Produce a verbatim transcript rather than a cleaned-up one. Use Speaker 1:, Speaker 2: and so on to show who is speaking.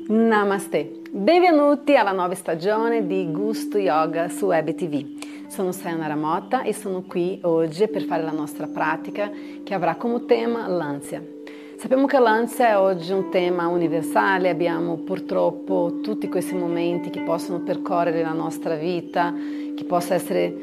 Speaker 1: Namaste, benvenuti alla nuova stagione di Gusto Yoga su Web T V. Sono Sayonara Motta e sono qui oggi per fare la nostra pratica che avrà come tema l'ansia. Sappiamo che l'ansia è oggi un tema universale, abbiamo purtroppo tutti questi momenti che possono percorrere la nostra vita, che possa essere